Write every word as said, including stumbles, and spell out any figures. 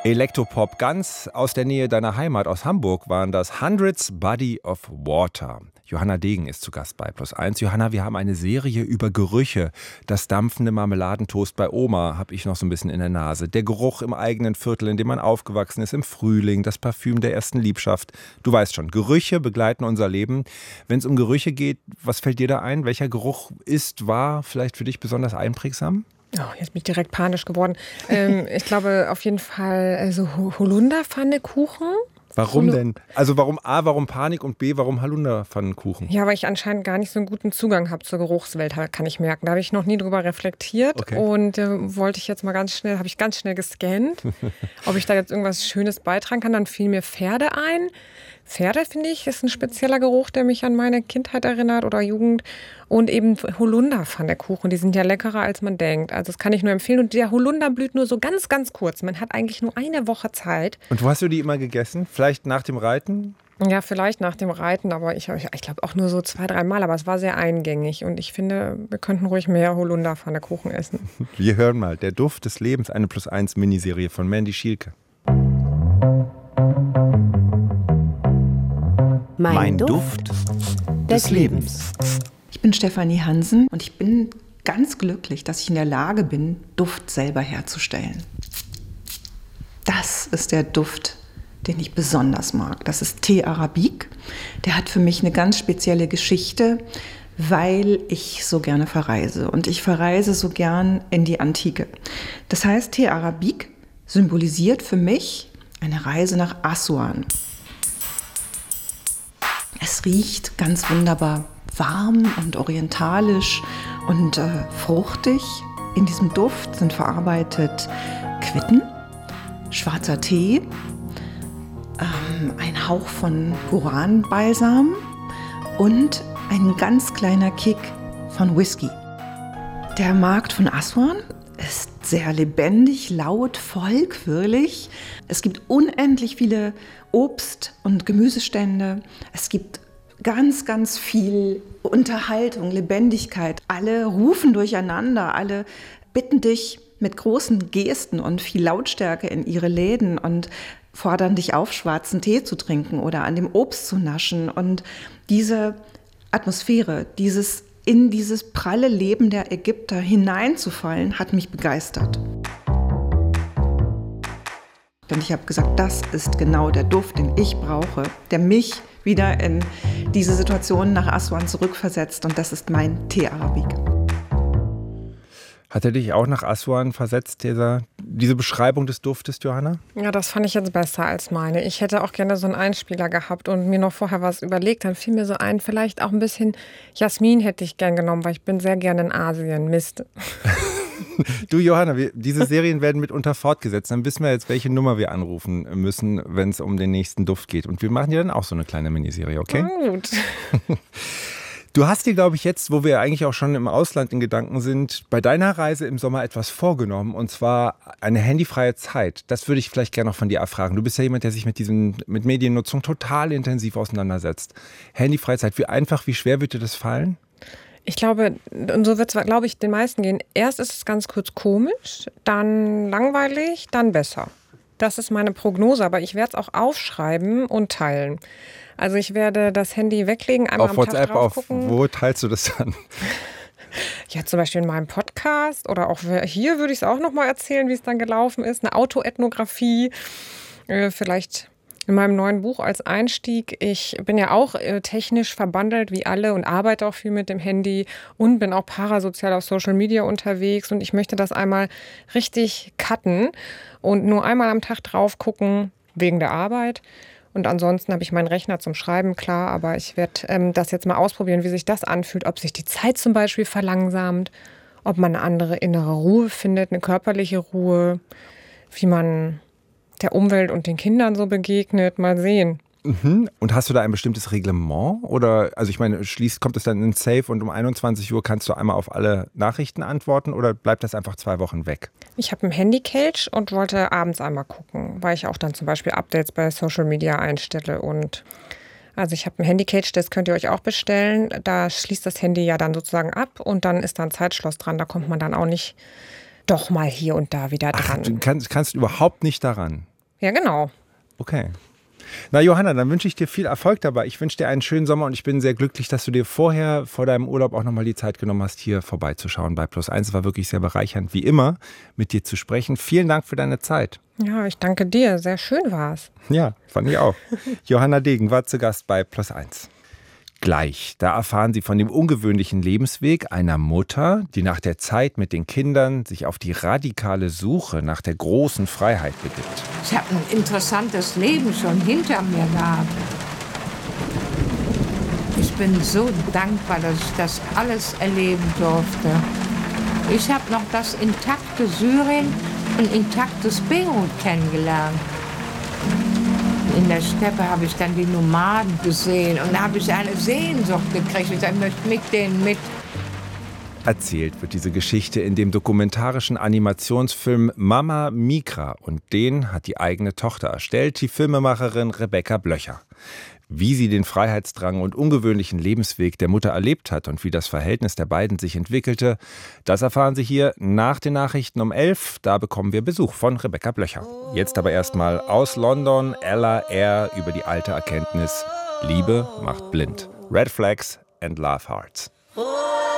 Elektropop, ganz aus der Nähe deiner Heimat, aus Hamburg, waren das Hundreds Body of Water. Johanna Degen ist zu Gast bei Plus eins. Johanna, wir haben eine Serie über Gerüche. Das dampfende Marmeladentoast bei Oma habe ich noch so ein bisschen in der Nase. Der Geruch im eigenen Viertel, in dem man aufgewachsen ist, im Frühling, das Parfüm der ersten Liebschaft. Du weißt schon, Gerüche begleiten unser Leben. Wenn es um Gerüche geht, was fällt dir da ein? Welcher Geruch ist, war vielleicht für dich besonders einprägsam? Oh, jetzt bin ich direkt panisch geworden. ähm, ich glaube auf jeden Fall äh, so Holunderpfannekuchen. Warum denn? Also warum A, warum Panik und B, warum Holunderpfannkuchen? Ja, weil ich anscheinend gar nicht so einen guten Zugang habe zur Geruchswelt, kann ich merken. Da habe ich noch nie drüber reflektiert. Okay. Und äh, wollte ich jetzt mal ganz schnell, habe ich ganz schnell gescannt, ob ich da jetzt irgendwas Schönes beitragen kann. Dann fiel mir Pferde ein. Pferde, finde ich, ist ein spezieller Geruch, der mich an meine Kindheit erinnert oder Jugend. Und eben Holunderpfannekuchen, die sind ja leckerer, als man denkt. Also das kann ich nur empfehlen. Und der Holunder blüht nur so ganz, ganz kurz. Man hat eigentlich nur eine Woche Zeit. Und wo hast du die immer gegessen? Vielleicht nach dem Reiten? Ja, vielleicht nach dem Reiten, aber ich, ich glaube auch nur so zwei, drei Mal. Aber es war sehr eingängig. Und ich finde, wir könnten ruhig mehr Holunderpfannekuchen essen. Wir hören mal, der Duft des Lebens, eine Plus eins Miniserie von Mandy Schielke. Mein, mein Duft des Lebens. Ich bin Stefanie Hansen und ich bin ganz glücklich, dass ich in der Lage bin, Duft selber herzustellen. Das ist der Duft, den ich besonders mag. Das ist Thé Arabique. Der hat für mich eine ganz spezielle Geschichte, weil ich so gerne verreise. Und ich verreise so gern in die Antike. Das heißt, Thé Arabique symbolisiert für mich eine Reise nach Assuan. Es riecht ganz wunderbar warm und orientalisch und äh, fruchtig. In diesem Duft sind verarbeitet Quitten, schwarzer Tee, ähm, ein Hauch von Guaranbalsam und ein ganz kleiner Kick von Whisky. Der Markt von Assuan ist sehr lebendig, laut, voll, quirlig. Es gibt unendlich viele Obst- und Gemüsestände. Es gibt ganz, ganz viel Unterhaltung, Lebendigkeit. Alle rufen durcheinander, alle bitten dich mit großen Gesten und viel Lautstärke in ihre Läden und fordern dich auf, schwarzen Tee zu trinken oder an dem Obst zu naschen. Und diese Atmosphäre, dieses in dieses pralle Leben der Ägypter hineinzufallen, hat mich begeistert. Und ich habe gesagt, das ist genau der Duft, den ich brauche, der mich wieder in diese Situation nach Assuan zurückversetzt. Und das ist mein Thé Arabique. Hat er dich auch nach Assuan versetzt, dieser, diese Beschreibung des Duftes, Johanna? Ja, das fand ich jetzt besser als meine. Ich hätte auch gerne so einen Einspieler gehabt und mir noch vorher was überlegt. Dann fiel mir so ein, vielleicht auch ein bisschen Jasmin hätte ich gern genommen, weil ich bin sehr gerne in Asien. Mist. Du, Johanna, wir, diese Serien werden mitunter fortgesetzt. Dann wissen wir jetzt, welche Nummer wir anrufen müssen, wenn es um den nächsten Duft geht. Und wir machen ja dann auch so eine kleine Miniserie, okay? Na gut. Du hast dir, glaube ich, jetzt, wo wir eigentlich auch schon im Ausland in Gedanken sind, bei deiner Reise im Sommer etwas vorgenommen, und zwar eine handyfreie Zeit. Das würde ich vielleicht gerne noch von dir erfragen. Du bist ja jemand, der sich mit diesen, mit Mediennutzung total intensiv auseinandersetzt. Handyfreie Zeit, wie einfach, wie schwer wird dir das fallen? Ich glaube, und so wird es, glaube ich, den meisten gehen. Erst ist es ganz kurz komisch, dann langweilig, dann besser. Das ist meine Prognose, aber ich werde es auch aufschreiben und teilen. Also ich werde das Handy weglegen, einmal auf am WhatsApp, Tag drauf auf gucken. Wo teilst du das dann? Ja, zum Beispiel in meinem Podcast oder auch hier würde ich es auch noch mal erzählen, wie es dann gelaufen ist. Eine Autoethnographie, äh, vielleicht in meinem neuen Buch als Einstieg. Ich bin ja auch äh, technisch verbandelt wie alle und arbeite auch viel mit dem Handy und bin auch parasozial auf Social Media unterwegs. Und ich möchte das einmal richtig cutten und nur einmal am Tag drauf gucken wegen der Arbeit. Und ansonsten habe ich meinen Rechner zum Schreiben, klar, aber ich werde ähm, das jetzt mal ausprobieren, wie sich das anfühlt, ob sich die Zeit zum Beispiel verlangsamt, ob man eine andere innere Ruhe findet, eine körperliche Ruhe, wie man der Umwelt und den Kindern so begegnet, mal sehen. Mhm. Und hast du da ein bestimmtes Reglement? Oder, also ich meine, schließt, kommt es dann in Safe und um einundzwanzig Uhr kannst du einmal auf alle Nachrichten antworten oder bleibt das einfach zwei Wochen weg? Ich habe ein Handy-Cage und wollte abends einmal gucken, weil ich auch dann zum Beispiel Updates bei Social Media einstelle. Und also ich habe ein Handy-Cage, das könnt ihr euch auch bestellen. Da schließt das Handy ja dann sozusagen ab und dann ist da ein Zeitschloss dran. Da kommt man dann auch nicht doch mal hier und da wieder dran. Ach, du kannst, kannst überhaupt nicht daran? Ja, genau. Okay. Na Johanna, dann wünsche ich dir viel Erfolg dabei. Ich wünsche dir einen schönen Sommer und ich bin sehr glücklich, dass du dir vorher, vor deinem Urlaub auch nochmal die Zeit genommen hast, hier vorbeizuschauen bei Plus eins. Es war wirklich sehr bereichernd, wie immer, mit dir zu sprechen. Vielen Dank für deine Zeit. Ja, ich danke dir. Sehr schön war's. Ja, fand ich auch. Johanna Degen war zu Gast bei Plus eins. Gleich, da erfahren Sie von dem ungewöhnlichen Lebensweg einer Mutter, die nach der Zeit mit den Kindern sich auf die radikale Suche nach der großen Freiheit begibt. Ich habe ein interessantes Leben schon hinter mir gehabt. Ich bin so dankbar, dass ich das alles erleben durfte. Ich habe noch das intakte Syrien und intaktes Beirut kennengelernt. In der Steppe habe ich dann die Nomaden gesehen und da habe ich eine Sehnsucht gekriegt. Ich möchte mit denen mit. Erzählt wird diese Geschichte in dem dokumentarischen Animationsfilm Mama Migraa und den hat die eigene Tochter erstellt, die Filmemacherin Rebecca Blöcher. Wie sie den Freiheitsdrang und ungewöhnlichen Lebensweg der Mutter erlebt hat und wie das Verhältnis der beiden sich entwickelte, das erfahren Sie hier nach den Nachrichten um elf. Da bekommen wir Besuch von Rebecca Blöcher. Jetzt aber erstmal aus London Ella Eyre über die alte Erkenntnis: Liebe macht blind. Red Flags and Love Hearts.